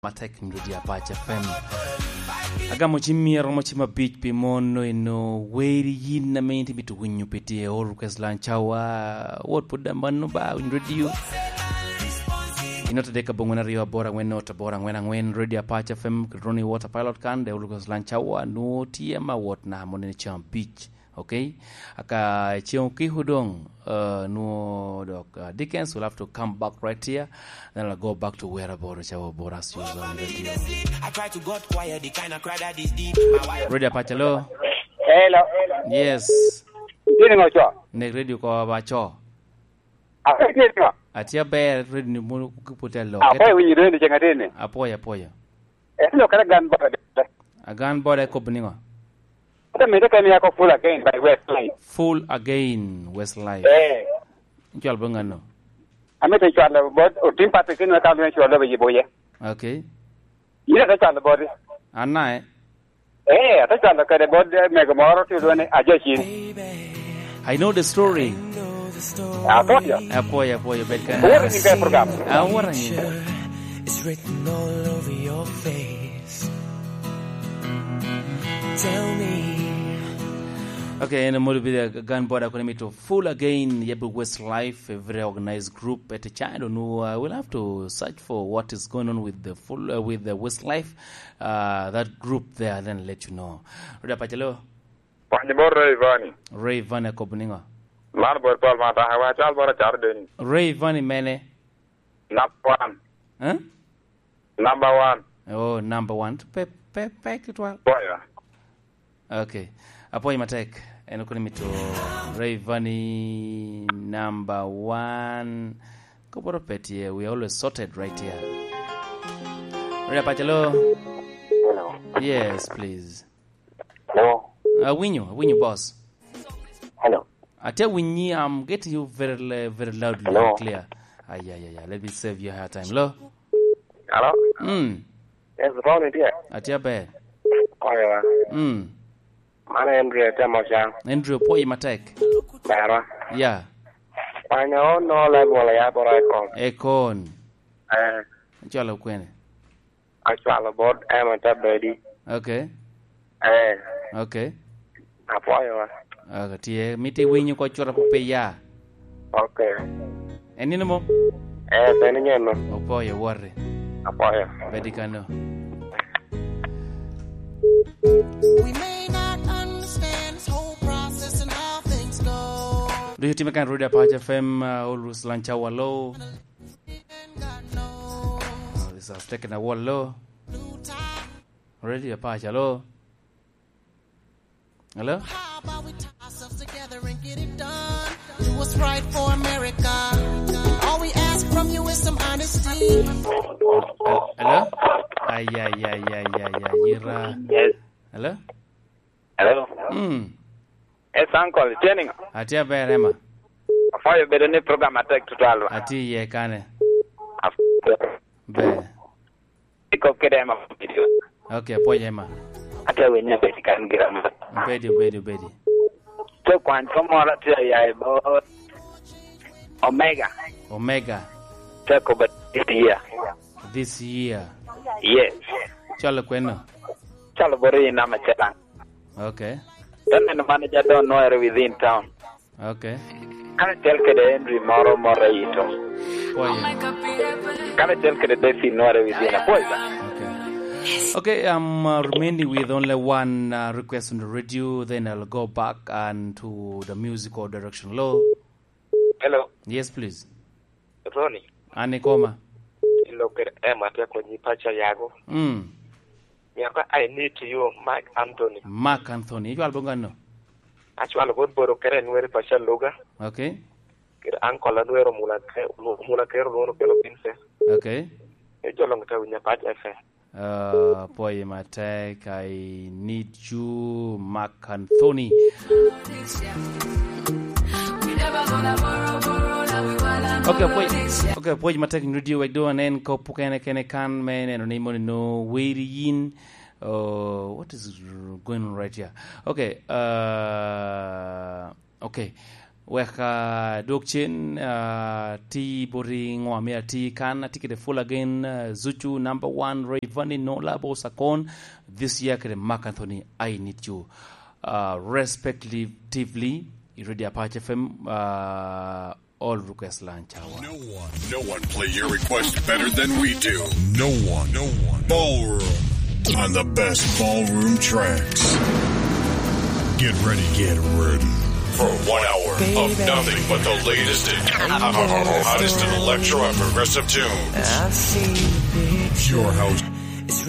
Matek Nrudia Apache FM. Agamo chimir mo chima beach pi mono ino weri yin na menti bitu winyu peti all request lanchawa what put the manu ba Nrudia. Inota deka bongona rio bora weno ta bora wena wen Nrudia Apache FM Roni water pilot kan de all request lanchawa no tiema what na monene cham beach. Okay, aka chionki hudong no dok Dickens will have to come back right here, then I'll go back to where about Boras use on radio. I try to got quiet, the kind of crowd that is deep. Radio Pachalo. Hello. Yes. Dini ngocho. Ne radio ko bacho. Apo. Atia bear radio mu kupotelo. Apo wi radio chengatene. Apoya. Hello kala gan board. A gun board ko bningo. Full again by Westlife. Full again Westlife. Njal bangano. Amete chwala board o tim pate kinu ka lwen chwala be boye. Okay. Ira ka chwala board. Anna ta chwala ka board mega moro tu lwen ajashin. I know the story. Apoya bedkan. Ora ni ka program. Ora ni. It's written all over your face. Tell me. Okay, and more be the gun board economy to full again. Yebu Westlife, a very organized group at a child. No, we'll have to search for what is going on with the full with the Westlife, that group there. Then let you know. Ruda Pachalo. Ray Vani Kobuninga. Ray Vani Mene. Huh? Number one. Oh, number one. Pack it well. Okay. Apoy Matek. And economy to Ray Vani number one. Couple of pet here. We always sorted right here. Ruda Pachalo. Hello. Yes, please. Hello. Winnie, boss. Hello. I tell Winnie, I'm getting you very loudly Hello. clear. Yeah. Let me save you her time. Hello. Hello. Yes, Ronnie dear. At your bed. Mana Andrew Tamoja. Andrew Poy Matek. Bara. Yeah. I know no level ya por Econ. Jalo Queen. Actual board amateur baby. Okay. Okay. Apoyo. Tie miti winyu ko chora po ya. Okay. Any no mo? Tenino. Opoya worry. Apoyo. Bedikano. We may not understand this whole process and how things go. Do you think I can read about FM always lancha wallow? This has taken a wallow. Ready a patch, hello? Hello? How about we tie ourselves together and get it done? Do what's right for America. All we ask from you is some honesty. Hello? Yeah. Yes. Hello? Hello. It's Uncle Jenning. Atia berema. Apoyo bedo ni program attack to 12. Ati ye kane. Be. Iko kedema video. Okay, poyema. Ata wenya beti kan gira. Bedi. So kwan komora tia ya bo Omega. Take over this year. Yes. Chalo kweno. Chalo bori na machelang. Okay. Then the manager don't know her within town. Okay. Can tell ke the Henry Moro ito. Poye. Can tell ke the Desi know her within a poison. Okay, I'm remaining with only one request on the radio. Then I'll go back and to the musical direction. Hello. Hello. Yes, please. Ronnie. Anikoma. Look at Emma kwenye pacha yako. I need to you, Mark Anthony. Mark Anthony. You albongano. Actually, good boro kere nwere pacha loga. Okay. Kere ankola nwere mula kere lono pelo pinse. Okay. Ejo long ta winya pacha fe. Poye Matek, I need you, Mark Anthony. Okay, Poye Matek radio we do and then ko pukene kene kan men and name no waiting. What is going on right here? Okay. Okay. weka dokchen ti bori ngwamea ti kan tikide full again Zuchu number 1 Rayvanny Nola Bosakon this year kede Mark Anthony I Need You respectively Iradi Apache FM all request launch hour. No one play your request better than we do. No one. Ballroom on the best ballroom tracks. Get ready for 1 hour of nothing but the latest and hottest in electro and progressive tunes. Your house